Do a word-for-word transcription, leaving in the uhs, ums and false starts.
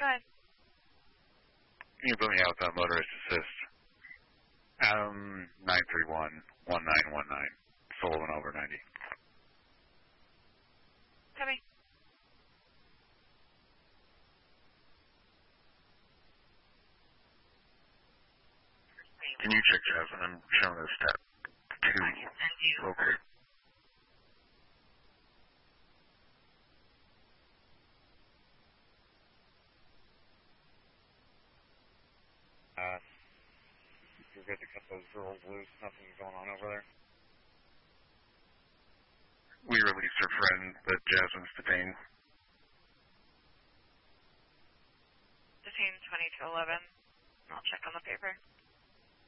go ahead. Can you put me out with that motorist assist? Um, nine three one, one nine one nine, Sullivan over ninety. Copy. Can you check Jasmine? I'm showing a step two. I can send you. Okay. Uh, you're good to cut those girls loose. Nothing going on over there. We released her friend, but Jasmine's detained. Detained twenty to eleven. I'll check on the paper.